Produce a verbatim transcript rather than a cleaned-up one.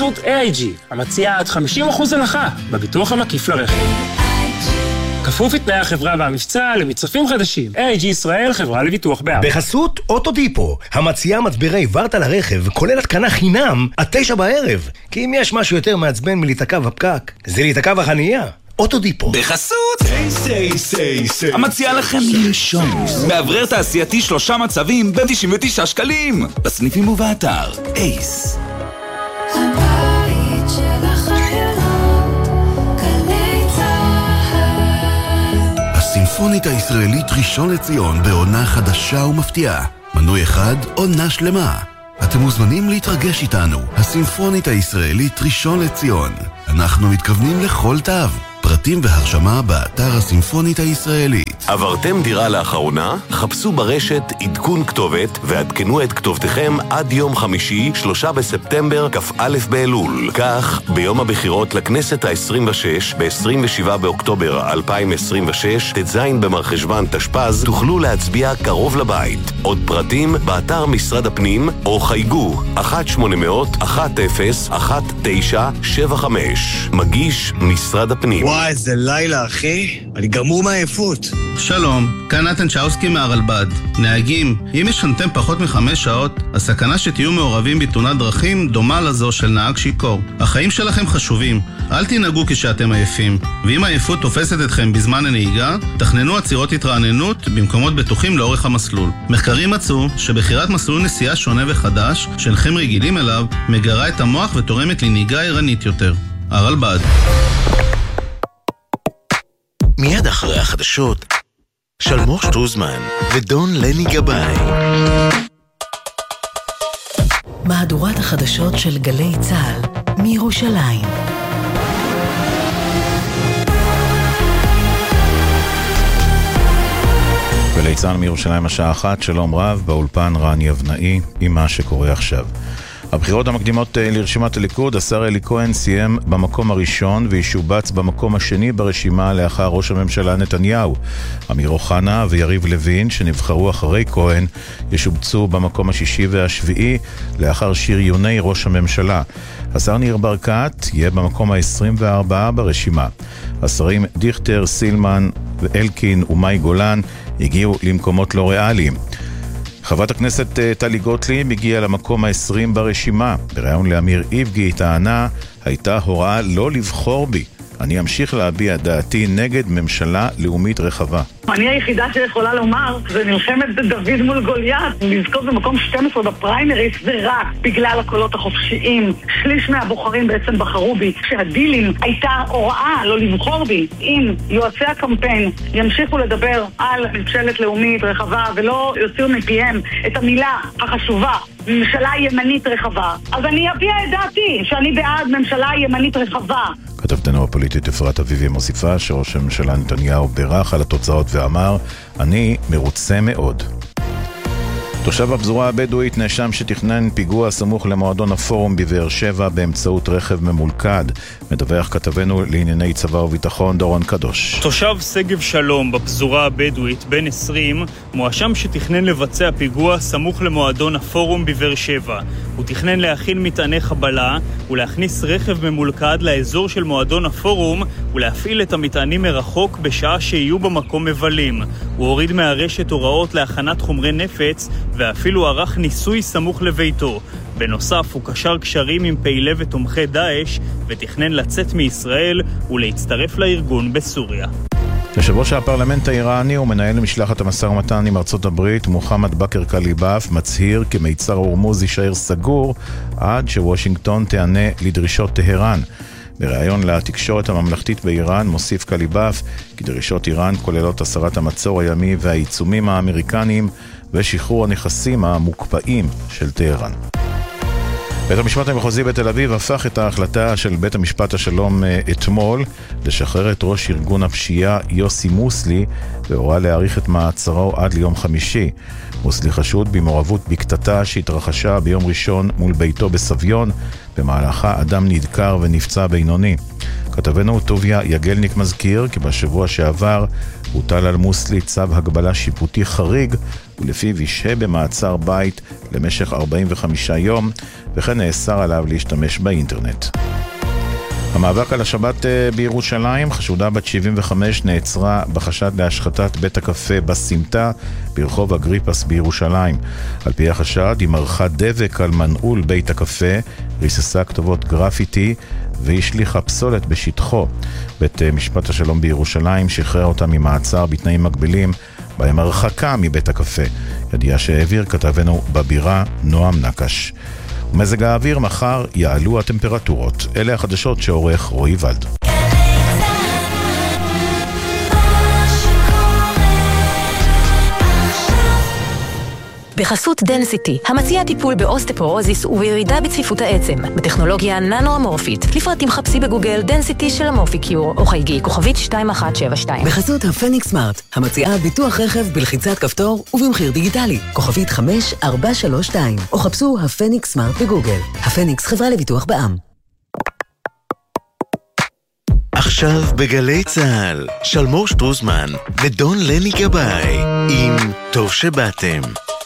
בחסות איי איי ג'י, המציעה עד חמישים אחוז הנחה בביטוח המקיף לרכב. כפוף לתנאי החברה והמבצע למצרפים חדשים. איי איי ג'י ישראל, חברה לביטוח בע"מ. בחסות אוטודיפו, המציעה מצברי ורטה לרכב, כולל התקנה חינם עד תשע בערב. כי אם יש משהו יותר מעצבן מלהיתקע בפקק, זה להיתקע בחנייה. אוטודיפו. בחסות סי סי סי המציע לכם לנשום מאוורר תעשייתי שלושה מצבים ב-תשעים ותשעה שקלים בסניפים ובאתר אייס. הבית של החיילות, גלי צהל. הסימפונית הישראלית ראשון לציון בעונה חדשה ומפתיעה. מנוי אחד, עונה שלמה. אתם מוזמנים להתרגש איתנו. הסימפונית הישראלית ראשון לציון. אנחנו מתכוונים לכל תו. פרטים והרשמה באתר הסימפונית הישראלית. עברתם דירה לאחרונה? חפשו ברשת עדכון כתובת ועדכנו את כתובתכם עד יום חמישי, שלושה בספטמבר, כ"א באלול. כך, ביום הבחירות לכנסת ה-עשרים ושש, ב-עשרים ושבעה באוקטובר אלפיים עשרים ושש, ט"ז במרחשוון תשפ"ז, תוכלו להצביע קרוב לבית. עוד פרטים באתר משרד הפנים או חייגו אחת שמונה אפס אפס אחת אפס אחת תשע שבע חמש. מגיש משרד הפנים. וואי, איזה לילה, אחי. אני גמור מהעייפות. שלום, כאן נתן צ'אוסקי מהרלב"ד. נהגים, אם ישנתם פחות מחמש שעות, הסכנה שתהיו מעורבים בתאונת דרכים דומה לזו של נהג שיכור. החיים שלכם חשובים. אל תנהגו כשאתם עייפים. ואם העייפות תופסת אתכם בזמן הנהיגה, תכננו עצירות התרעננות במקומות בטוחים לאורך המסלול. מחקרים מצאו שבחירת מסלול נסיעה שונה וחדש, שאינכם רגילים אליו, מגרה את המוח ותורמת לנהיגה ערנית יותר. הרלב"ד. מיד אחרי החדשות, שלמור שטרוזמן ודון לני גבאי. מהדורת החדשות של גלי צהל מירושלים. גלי צהל מירושלים השעה אחת, שלום רב, באולפן רן יבנאי עם מה שקורה עכשיו. הבחירות המקדימות לרשימת הליכוד, השר אלי כהן סיים במקום הראשון וישובץ במקום השני ברשימה לאחר ראש הממשלה נתניהו. אמיר אוחנה ויריב לוין שנבחרו אחרי כהן ישובצו במקום השישי והשביעי לאחר שריוני ראש הממשלה. השר ניר ברקת יהיה במקום ה-עשרים וארבע ברשימה. השרים דיכטר, סילמן ואלקין ומאי גולן הגיעו למקומות לא ריאליים. חברת הכנסת טלי גוטליב הגיעה למקום ה-עשרים ברשימה. בראיון לאמיר איבגי טענה, הייתה הוראה לא לבחור בי. אני אמשיך להביע דעתי נגד ממשלה לאומית רחבה. אני היחידה שיכולה לומר, זה נלחמת דוד מול גוליית, לזכות במקום שתים עשרה בפריימריס, זה רק בגלל הקולות החופשיים. שליש מהבוחרים בעצם בחרו בי. כשהדילים הייתה הוראה לא לבחור בי. אם יועצי הקמפיין ימשיכו לדבר על ממשלת לאומית רחבה, ולא יוציאו מפיהם את המילה החשובה, ממשלה ימנית רחבה, אז אני אביע את דעתי שאני בעד ממשלה ימנית רחבה. כתבתנו הפוליטית אפרת אביבי מוסיפה שראש הממשלה נתניהו בירך על התוצאות ואמר, אני מרוצה מאוד. תושב הפזורה הבדואית נאשם שתכנן פיגוע סמוך למועדון הפורום בבאר שבע באמצעות רכב ממולכד. מדווח כתבנו לענייני צבא וביטחון דורון קדוש. תושב סגב שלום בפזורה הבדואית בן עשרים מואשם שתכנן לבצע פיגוע סמוך למועדון הפורום בבאר שבע. הוא תכנן להכין מטעני חבלה ולהכניס רכב ממולכד לאזור של מועדון הפורום ולהפעיל את המטענים מרחוק בשעה שיהיו במקום מבלים. הוא הוריד מהרשת הוראות להכנת חומרי נפץ ואפילו ערך ניסוי סמוך לביתו. בנוסף הוא קשר קשרים עם פעילי ותומכי דאעש ותכנן לצאת מישראל ולהצטרף לארגון בסוריה. יושב ראש הפרלמנט האיראני ומנהל משלחת המשא ומתן עם ארצות הברית מוחמד בכר קליבאף מצהיר כי מיצר הורמוז יישאר סגור עד שוושינגטון תענה לדרישות טהרן. בריאיון לתקשורת הממלכתית באיראן מוסיף קליבאף כי דרישות איראן כוללות הסרת המצור הימי והעיצומים האמריקניים ושחרור הנכסים המוקפאים של טהרן. בית המשפט המחוזי בתל אביב הפך את ההחלטה של בית המשפט השלום אתמול לשחרר את ראש ארגון הפשיעה יוסי מוסלי והוראה להאריך את מעצרו עד ליום חמישי. מוסלי חשוד במעורבות בקטטה שהתרחשה ביום ראשון מול ביתו בסביון, במהלכה אדם נדקר ונפצע בינוני. כתבנו טוביה יגלניק מזכיר כי בשבוע שעבר הוטל על מוסלי צו הגבלה שיפוטי חריג ולפיו ישהה במעצר בית למשך ארבעים וחמישה יום, וכן נאסר עליו להשתמש באינטרנט. המאבק על השבת בירושלים, חשודה בת שבעים וחמש נעצרה בחשד להשחתת בית הקפה בסמטה ברחוב אגריפס בירושלים. על פי החשד היא מרחה דבק על מנעול בית הקפה, ריססה כתובות גרפיטי והשליחה פסולת בשטחו. בית משפט השלום בירושלים שחרר אותה ממעצר בתנאים מגבילים, בהם הרחקה מבית הקפה. ידיעה שהעביר כתבנו בבירה נועם נקש. ומזג האוויר, מחר יעלו הטמפרטורות. אלה החדשות שעורך רועי ולד. בחסות דנסיטי, המציע טיפול באוסטפורוזיס ובירידה בצפיפות העצם, בטכנולוגיה ננו-אמורפית. לפרטים חפשי בגוגל דנסיטי של אמורפיקיור, או חייגי כוכבית שתיים אחת שבע שתיים. בחסות הפניקס סמארט, המציעה ביטוח רכב בלחיצת כפתור ובמחיר דיגיטלי, כוכבית חמש ארבע שלוש שתיים, או חפשו הפניקס סמארט בגוגל. הפניקס, חברה לביטוח בע"מ. עכשיו בגלי צהל, שלמור שטרוזמן ודון לני גבאי עם טוב שבאתם.